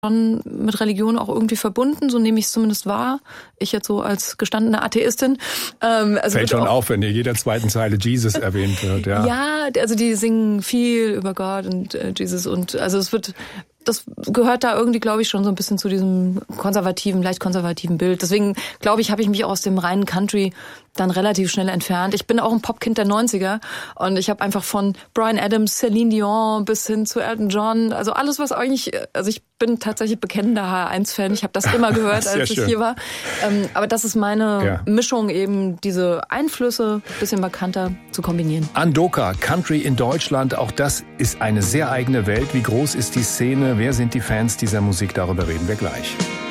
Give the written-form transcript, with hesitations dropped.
schon mit Religion auch irgendwie verbunden, so nehme ich es zumindest wahr. Ich jetzt so als gestandene Atheistin. Fällt schon auf, wenn in jeder zweiten Zeile Jesus erwähnt wird. Ja. Ja, also die singen viel über Gott und Jesus und also das gehört da irgendwie, glaube ich, schon so ein bisschen zu diesem leicht konservativen Bild. Deswegen, glaube ich, habe ich mich auch aus dem reinen Country dann relativ schnell entfernt. Ich bin auch ein Popkind der 90er und ich habe einfach von Bryan Adams, Celine Dion bis hin zu Elton John, also alles, was eigentlich, also ich bin tatsächlich bekennender H1-Fan. Ich habe das immer gehört, als ich hier war. Aber das ist meine Mischung, eben diese Einflüsse ein bisschen markanter zu kombinieren. Andoka, Country in Deutschland, auch das ist eine sehr eigene Welt. Wie groß ist die Szene? Wer sind die Fans dieser Musik? Darüber reden wir gleich.